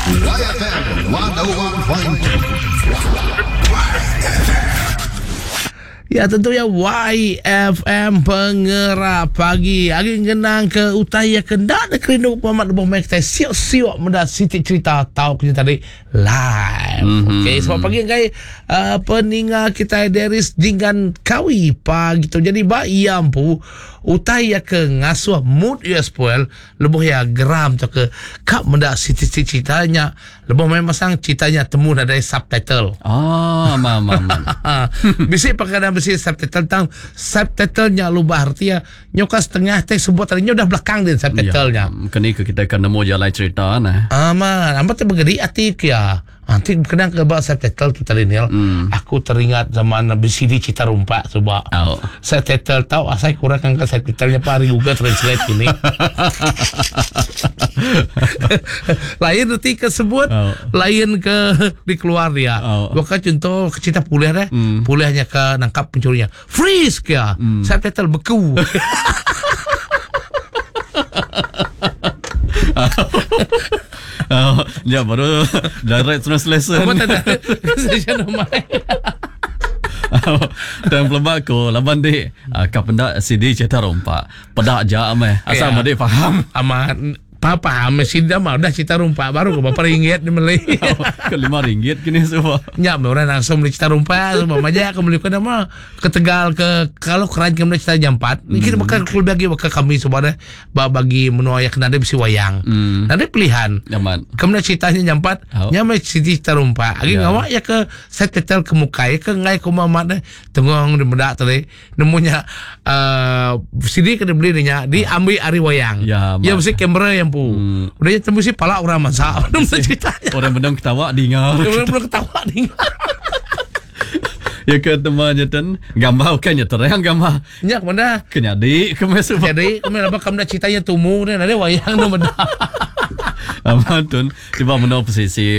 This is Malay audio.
YFM 101.2. Ya, tentunya YFM Pengerap Pagi. Hari genang ke utaya kendak nak kerindu Muhammad Lebah Mektai siok-siok mendak Siti cerita tahu kita tadi live. Okey, sebab pagi kai peninga kita Deris dengan kawi pagi tu. Jadi ba iampu utaya ke ngasuh mood ya spoil lebih ya geram tu ke kap mendak Siti ceritanya lebih memang sang ceritanya temu ada subtitle. Mama. Bisa pakai besi subtitle tentang subtitlenya lubah artinya nyoka setengah teh sebuah tadinya udah belakang din subtitlenya. Kini kita akan nemu jalan cerita nah. Aman, amat bergedi hati ya. Nanti kenang ke bahasa subtitle tu tadi Nil. Aku teringat zaman BCD Cita Rumpa coba. Subtitle tahu asal kurang kan subtitlenya Pak Ari juga translate ini. Lain nanti kesebut, lain ke dikeluar dia. Bukan contoh cerita puliah deh. Puliahnya ke nangkap pencurinya. Freeze ya. Subtitle beku. Ya baru direct translation. Apa tak ada translation nama. Dan pelebak ko laban dik kapenda CD Cita Rumpa. Pedak jam asal mak dik faham. Amat Papa mesin dah mah dah Cita Rumpa baru ke berapa ringgit ni beli. Ke RM5 kini semua. Nyap orang langsung beli Cita Rumpa semua aja aku beli ke nama ke Tegal ke kalau keran kami Cita jam 4. Mungkin bakal bagi kami semua dah bagi menua yang kena ada bisi wayang. Nanti pilihan. Nyaman. Kami ceritanya jam 4. Nyamai Cita Rumpa. Lagi ngawak ya ke setetel ke muka ya ke ngai ke mamat dah. Tengong di medak tadi nemunya CD kena beli nya diambil ari wayang. Ya mesti kamera yang udah tembus si pala orang masak. Orang bendang ketawa dengar. Orang bendang ketawa dengar. Ya ke temannya tan gambar kan ya terang gambar. Nyak mana? Kenyadi kemes. Jadi kami apa kamu nak ceritanya tumu dan ada wayang nama dah. Aman tun tiba menau posisi